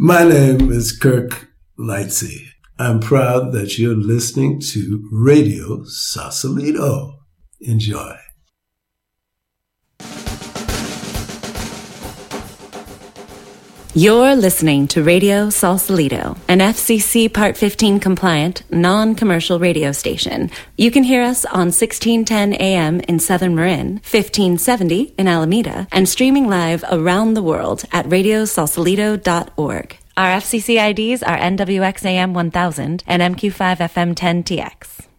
My name is Kirk Lightsey. I'm proud that you're listening to Radio Sausalito. Enjoy. You're listening to Radio Sausalito, an FCC Part 15 compliant, non-commercial radio station. You can hear us on 1610 AM in Southern Marin, 1570 in Alameda, and streaming live around the world at radiosausalito.org. Our FCC IDs are NWXAM 1000 and MQ5FM 10TX.